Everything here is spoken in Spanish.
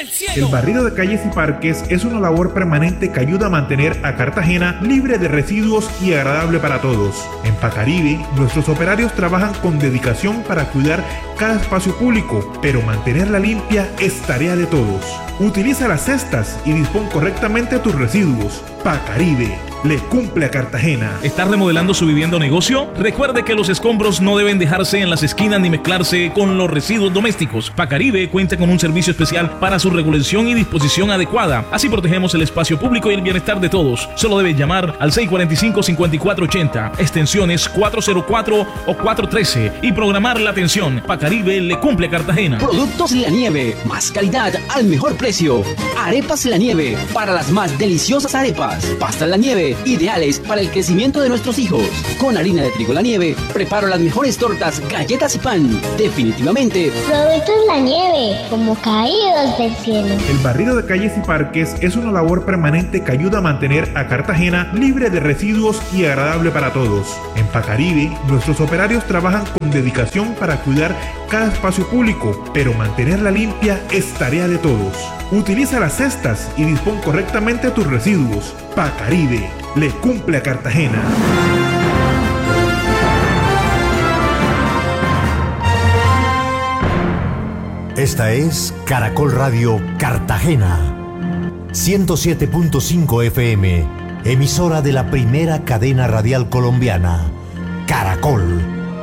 del cielo. El barrido de calles y parques es una labor permanente que ayuda a mantener a Cartagena libre de residuos y agradable para todos. En Pacaribe, nuestros operarios trabajan con dedicación para cuidar cada espacio público, pero mantenerla limpia es tarea de todos. Utiliza las cestas y dispón correctamente tus residuos. Pacaribe le cumple a Cartagena. ¿Está remodelando su vivienda o negocio? Recuerde que los escombros no deben dejarse en las esquinas ni mezclarse con los residuos domésticos. Pacaribe cuenta con un servicio especial para su recolección y disposición adecuada. Así protegemos el espacio público y el bienestar de todos. Solo debe llamar al 645-5480, extensiones 404 o 413 y programar la atención. Pacaribe le cumple a Cartagena. Productos La Nieve, más calidad al mejor precio. Arepas La Nieve, para las más deliciosas arepas. Pasta La Nieve, ideales para el crecimiento de nuestros hijos. Con harina de trigo La Nieve, preparo las mejores tortas, galletas y pan. Definitivamente, Productos La Nieve, como caídos del cielo. El barrido de calles y parques es una labor permanente que ayuda a mantener a Cartagena libre de residuos y agradable para todos. En Pacaribe, nuestros operarios trabajan con dedicación para cuidar cada espacio público, pero mantenerla limpia es tarea de todos. Utiliza las cestas y dispón correctamente tus residuos. Pacaribe le cumple a Cartagena. Esta es Caracol Radio Cartagena, 107.5 FM, emisora de la primera cadena radial colombiana, Caracol.